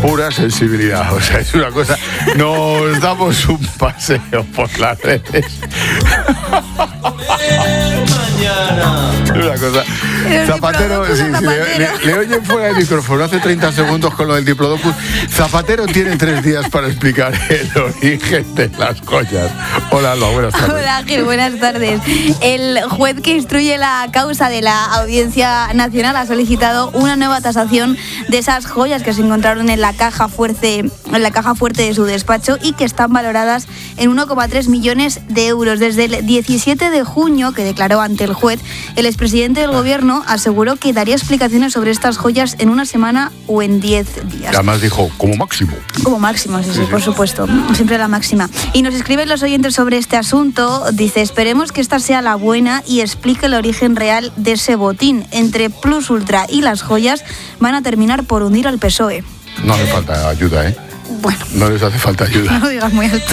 pura sensibilidad. O sea, es una cosa... Nos damos un paseo por las redes. Una cosa. Zapatero, sí, le oyen fuera del micrófono hace 30 segundos con lo del Diplodocus. Zapatero tiene 3 días para explicar el origen de las joyas. Hola, Alba, buenas tardes. Hola, Ángel, buenas tardes. El juez que instruye la causa de la Audiencia Nacional ha solicitado una nueva tasación de esas joyas que se encontraron en la caja fuerte de su despacho y que están valoradas en 1,3 millones de euros. Desde el 17 de junio, que declaró ante el juez, el expresidente del gobierno aseguró que daría explicaciones sobre estas joyas en una semana o en 10 días. Además dijo, como máximo. Como máximo, sí, por supuesto. Siempre la máxima. Y nos escriben los oyentes sobre este asunto. Dice, esperemos que esta sea la buena y explique el origen real de ese botín. Entre Plus Ultra y las joyas van a terminar por hundir al PSOE. No hace falta ayuda, ¿eh? Bueno. No les hace falta ayuda. No lo digas muy alto.